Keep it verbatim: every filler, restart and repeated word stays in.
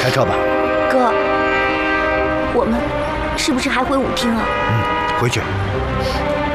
开车吧。 哥，我们是不是还回舞厅啊？ 嗯，回去。